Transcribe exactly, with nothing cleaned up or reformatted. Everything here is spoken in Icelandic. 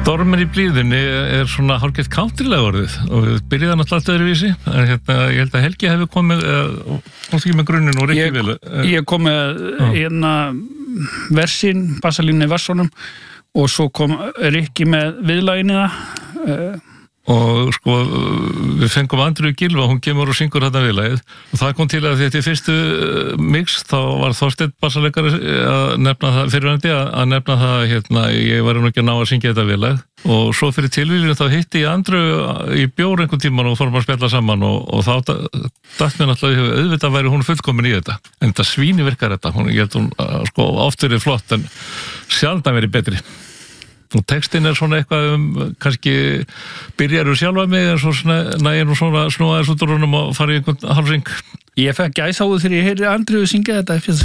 Stormur í blíðunni er svona hálfgett countrylega orðið og við byrjaði náttúrulega alltaf öðruvísi en hérna, ég held að Helgi hefði komið komst ekki með grunninn og Rikki vel Ég kom með hérna versin, bassalínni versunum og svo kom Rikki með viðlaginu það og sko við fengum Andreu Gylfa, hún kemur og syngur þarna viðlagið og það kom til að þetta í fyrstu mix þá var Þorsteinn bassaleikari að nefna það fyrirvændi að nefna það hérna, ég var nú ekki að ná að syngja þetta viðlag og svo fyrir tilvíðinu þá hitti ég Andreu í bjór einhvern tíman og fórum að spjalla saman og, og þá datt mér náttúrulega auðvitað væri hún fullkomin í þetta en þetta svíni virkar þetta, hún, ég held hún sko oft verið flott en sjaldan verið betri og textin er svona eitthvað um kannski byrjar úr sjálfa mig en svo nægir nú svona snúaðis út úr honum og fara í einhvern hálfring Ég fekk gæsáðu þegar ég heyrði Andreu syngja þetta